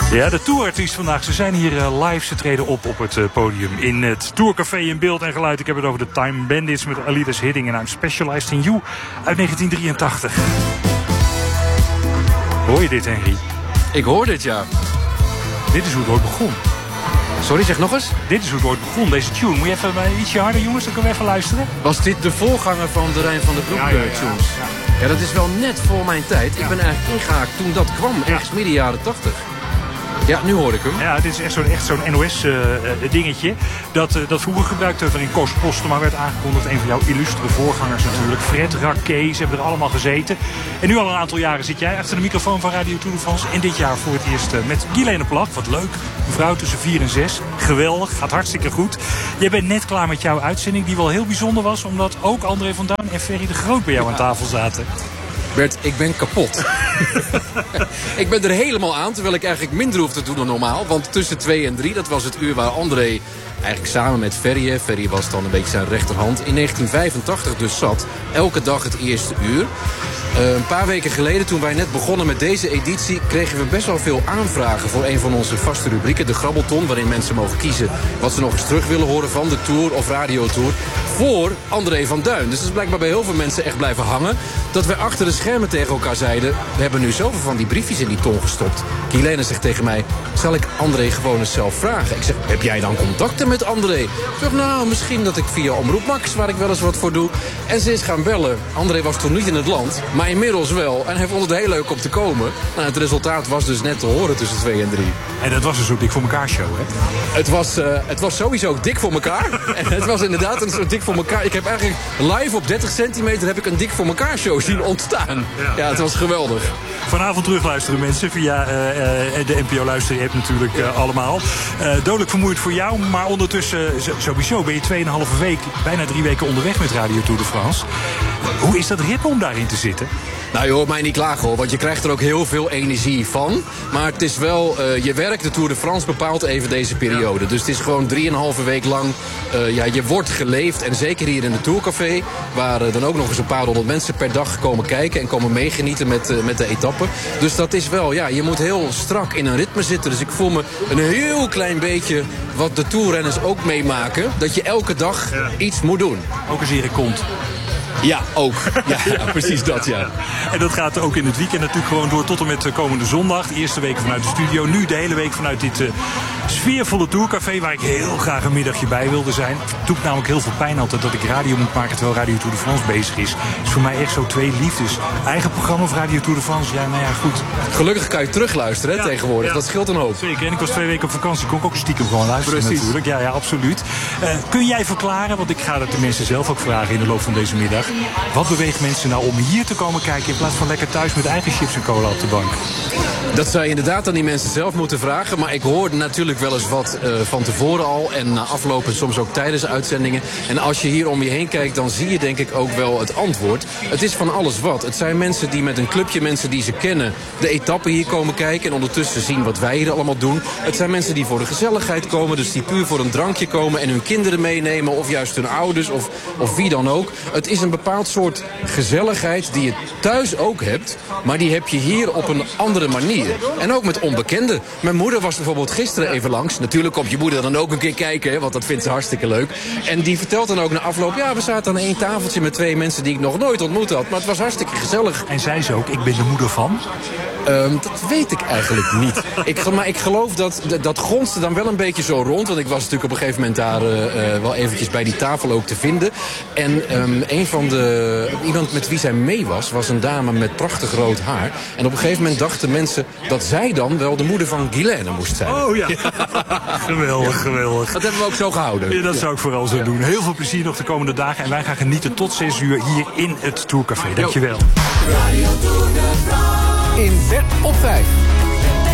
Ja, de tourartiest vandaag. Ze zijn hier live. Ze treden op het podium in het Tourcafé in beeld en geluid. Ik heb het over de Time Bandits met Alidas Hidding en I'm Specialized in You uit 1983. Hoor je dit, Henry? Ik hoor dit, ja. Dit is hoe het ooit begon. Sorry, zeg nog eens. Dit is hoe het ooit begon, deze tune. Moet je even ietsje harder, jongens, dan kunnen we even luisteren. Was dit de voorganger van de Rijn van der Broek tunes? Ja, dat is wel net voor mijn tijd. Ik ben eigenlijk ingehaakt toen dat kwam, ergens midden jaren 80. Ja, nu hoor ik hem. Ja, dit is echt zo'n NOS-dingetje. Dat vroeger gebruikte waarin Koos Postema werd aangekondigd. Een van jouw illustere voorgangers natuurlijk. Fred Raquet, ze hebben er allemaal gezeten. En nu al een aantal jaren zit jij achter de microfoon van Radio Tour de France. En dit jaar voor het eerst met Guilaine Plag. Wat leuk. Een vrouw tussen 4 en 6. Geweldig. Gaat hartstikke goed. Jij bent net klaar met jouw uitzending. Die wel heel bijzonder was. Omdat ook André van Duin en Ferry de Groot bij jou aan tafel zaten. Bert, ik ben kapot. Ik ben er helemaal aan, terwijl ik eigenlijk minder hoef te doen dan normaal. Want tussen 2 en 3, dat was het uur waar André eigenlijk samen met Ferry, Ferry was dan een beetje zijn rechterhand, in 1985 dus zat. Elke dag het eerste uur. Een paar weken geleden, toen wij net begonnen met deze editie, kregen we best wel veel aanvragen voor een van onze vaste rubrieken, de Grabbelton, waarin mensen mogen kiezen wat ze nog eens terug willen horen van de Tour of Radio Tour, voor André van Duin. Dus dat is blijkbaar bij heel veel mensen echt blijven hangen. Dat wij achter de schermen tegen elkaar zeiden, we hebben nu zoveel van die briefjes in die ton gestopt. Guilaine zegt tegen mij, zal ik André gewoon eens zelf vragen? Ik zeg, heb jij dan contacten met André? Ik zeg, nou, misschien dat ik via Omroep Max, waar ik wel eens wat voor doe. En ze is gaan bellen. André was toen niet in het land, maar inmiddels wel. En hij vond het heel leuk om te komen. Nou, het resultaat was dus net te horen tussen 2 en 3. En dat was een soort dik voor elkaar show, hè? Het was sowieso dik voor elkaar. En het was inderdaad een soort dik voor elkaar. Ik heb eigenlijk live op 30 centimeter heb ik een dik voor elkaar show zien ontstaan. Ja, het was geweldig. Vanavond terugluisteren mensen via de NPO Luister-app natuurlijk allemaal. Dodelijk vermoeid voor jou, maar ondertussen sowieso ben je 2,5 week, bijna 3 weken onderweg met Radio Tour de France. Hoe is dat ritme om daarin te zitten? Nou, je hoort mij niet klagen hoor, want je krijgt er ook heel veel energie van. Maar het is wel, je werk, de Tour de France bepaalt even deze periode. Dus het is gewoon 3,5 week lang, je wordt geleefd. En zeker hier in het Tourcafé, waar dan ook nog eens een paar honderd mensen per dag komen kijken en komen meegenieten met de etappen. Dus dat is wel, je moet heel strak in een ritme zitten. Dus ik voel me een heel klein beetje wat de Tourrenners ook meemaken. Dat je elke dag iets moet doen. Ook een zere kont. Ja, ook. Ja, precies dat, ja. En dat gaat ook in het weekend natuurlijk gewoon door tot en met komende zondag. De eerste weken vanuit de studio. Nu de hele week vanuit dit sfeervolle Tourcafé, waar ik heel graag een middagje bij wilde zijn. Het doet namelijk heel veel pijn altijd dat ik radio moet maken terwijl Radio Tour de France bezig is. Het is voor mij echt zo 2 liefdes. Eigen programma of Radio Tour de France, goed. Gelukkig kan je terugluisteren tegenwoordig. Ja. Dat scheelt een hoop. Zeker, en ik was 2 weken op vakantie. Kon ik ook stiekem gewoon luisteren. Precies. Natuurlijk. Ja, absoluut. Kun jij verklaren, want ik ga dat de mensen zelf ook vragen in de loop van deze middag. Wat beweegt mensen nou om hier te komen kijken in plaats van lekker thuis met eigen chips en cola op de bank? Dat zou je inderdaad aan die mensen zelf moeten vragen. Maar ik hoor natuurlijk wel eens wat van tevoren al. En na afloop en soms ook tijdens uitzendingen. En als je hier om je heen kijkt, dan zie je denk ik ook wel het antwoord. Het is van alles wat. Het zijn mensen die met een clubje, mensen die ze kennen, de etappen hier komen kijken. En ondertussen zien wat wij hier allemaal doen. Het zijn mensen die voor de gezelligheid komen. Dus die puur voor een drankje komen en hun kinderen meenemen. Of juist hun ouders of wie dan ook. Het is een bepaald soort gezelligheid die je thuis ook hebt. Maar die heb je hier op een andere manier. En ook met onbekenden. Mijn moeder was bijvoorbeeld gisteren even langs. Natuurlijk komt je moeder dan ook een keer kijken, want dat vindt ze hartstikke leuk. En die vertelt dan ook na afloop, we zaten aan 1 tafeltje met 2 mensen die ik nog nooit ontmoet had. Maar het was hartstikke gezellig. En zei ze ook, ik ben de moeder van? Dat weet ik eigenlijk niet. Maar ik geloof dat gonste dan wel een beetje zo rond. Want ik was natuurlijk op een gegeven moment daar wel eventjes bij die tafel ook te vinden. En iemand met wie zij mee was een dame met prachtig rood haar. En op een gegeven moment dachten mensen dat zij dan wel de moeder van Guilaine moest zijn. Oh ja. Geweldig. Dat hebben we ook zo gehouden. Ja, dat zou ik vooral zo doen. Heel veel plezier nog de komende dagen. En wij gaan genieten tot 6 uur hier in het Tourcafé. Dankjewel. In Bed op 5.